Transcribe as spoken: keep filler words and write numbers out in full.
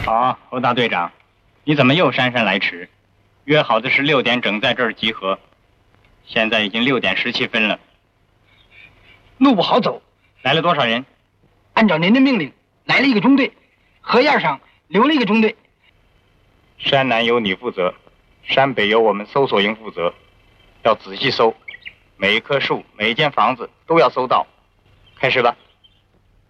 好，侯大队长，你怎么又姗姗来迟？约好的是六点整在这儿集合，现在已经六点十七分了。 路不好走。 来了多少人？ 按照您的命令，来了一个中队，河沿上留了一个中队。 山南由你负责，山北由我们搜索营负责，要仔细搜，每一棵树、每一间房子都要搜到。开始吧。